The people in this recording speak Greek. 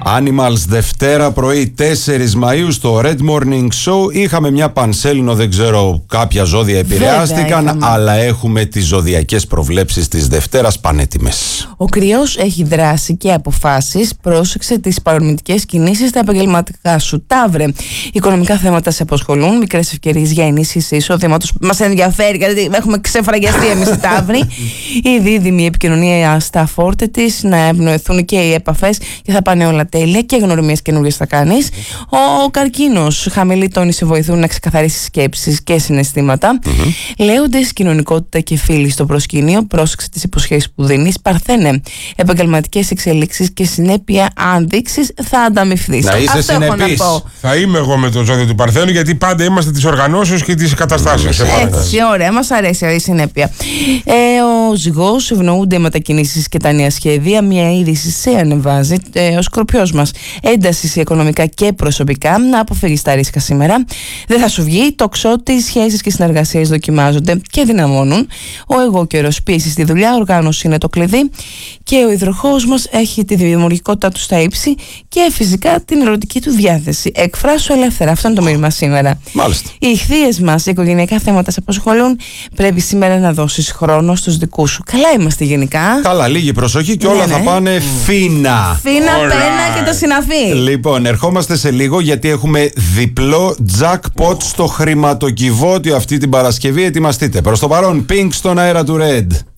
Animals Δευτέρα πρωί 4 Μαΐου στο Red Morning Show. Είχαμε μια πανσέλινο, δεν ξέρω, κάποια ζώδια επηρεάστηκαν, αλλά έχουμε τις ζωδιακές προβλέψεις της Δευτέρας πανέτοιμες. Ο Κρυός έχει δράση και αποφάσεις. Πρόσεξε τις παρορμητικές κινήσεις στα επαγγελματικά σου. Ταύρε, οικονομικά θέματα σε απασχολούν. Μικρές ευκαιρίες για ενίσχυση εισοδήματος. Μας ενδιαφέρει, γιατί έχουμε ξεφραγιαστεί εμείς οι Ταύροι. Η δίδυμη επικοινωνία στα φόρτε της, να ευνοηθούν και οι επαφές και θα πάνε όλα τέλεια και γνωριμίες καινούργιες θα κάνεις. Ο Καρκίνος, χαμηλή τόνη σε βοηθούν να ξεκαθαρίσεις σκέψεις και συναισθήματα. Λέοντες, κοινωνικότητα και φίλοι στο προσκήνιο. Πρόσεξε τις υποσχέσεις που δίνεις. Παρθένε, επαγγελματικές εξελίξεις και συνέπεια, αν δείξεις, θα ανταμυφθείς. Να είσαι συνεπής. Θα είμαι εγώ με το ζώδιο του Παρθένου, γιατί πάντα είμαστε της οργανώσεως και της καταστάσεως. Έτσι, ωραία, μας αρέσει η συνέπεια. Ο Ζυγός, ευνοούνται οι μετακινήσεις και τα νέα σχέδια. Μια είδηση σε ανεβάζει. Ο Σκορπιός μας, ένταση σε οικονομικά και προσωπικά. Να αποφύγεις τα ρίσκα σήμερα. Δεν θα σου βγει. Το Τοξότη, σχέσεις και συνεργασίες δοκιμάζονται και δυναμώνουν. Ο εγώ καιρός, πίεση στη δουλειά, οργάνωση είναι το κλειδί. Και ο Υδροχόος μας έχει τη δημιουργικότητά του στα ύψη και φυσικά την ερωτική του διάθεση. Εκφράσου ελεύθερα. Αυτό είναι το μήνυμα σήμερα. Μάλιστα. Οι ηχθείες μας, οι οικογενειακά θέματα σε απασχολούν. Πρέπει σήμερα να δώσεις χρόνο στους δικούς σου. Καλά είμαστε γενικά. Καλά, λίγη προσοχή και όλα θα πάνε φίνα. Φίνα, πένα και το συναφή. Λοιπόν, ερχόμαστε σε λίγο γιατί έχουμε διπλό jackpot στο χρηματοκιβώτιο αυτή την Παρασκευή. Ετοιμαστείτε. Προς το παρόν, Pink στον αέρα του Red.